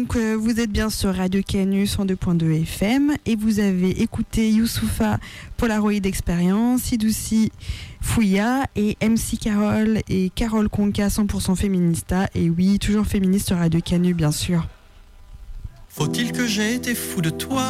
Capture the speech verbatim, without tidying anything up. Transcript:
Donc, euh, vous êtes bien sur Radio Canu cent deux point deux F M et vous avez écouté Youssoufa Polaroid Experience, Sidoussi Fouya et M C Carole et Carole Conca cent pour cent féminista. Et oui, toujours féministe sur Radio Canu, bien sûr. Faut-il que j'ai été fou de toi ?